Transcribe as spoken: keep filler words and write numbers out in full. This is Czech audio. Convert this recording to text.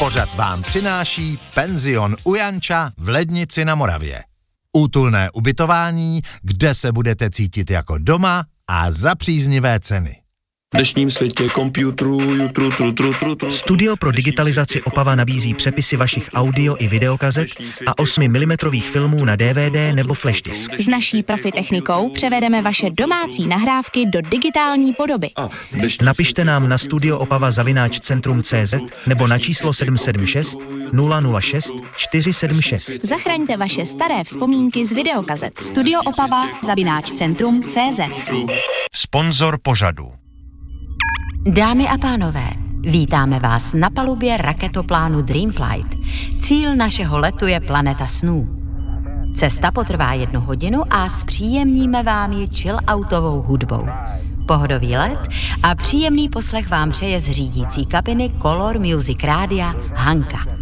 Pořad vám přináší penzion u Janča v Lednici na Moravě. Útulné ubytování, kde se budete cítit jako doma a za příznivé ceny. V dnešním světě komputerů, jutru, tru, tru, tru, tru. Studio pro digitalizaci Opava nabízí přepisy vašich audio i videokazet a osmi milimetrových filmů na D V D nebo flash disk. S naší profi technikou převedeme vaše domácí nahrávky do digitální podoby. Napište nám na studioopava zavináč centrum tečka cé zet nebo na číslo sedm sedm šest nula nula šest čtyři sedm šest. Zachraňte vaše staré vzpomínky z videokazet. Studioopava zavináč centrum tečka cé zet. Sponzor pořadu. Dámy a pánové, vítáme vás na palubě raketoplánu Dreamflight. Cíl našeho letu je planeta snů. Cesta potrvá jednu hodinu a zpříjemníme vám ji chill-outovou hudbou. Pohodový let a příjemný poslech vám přeje z řídící kabiny Color Music Rádia Hanka.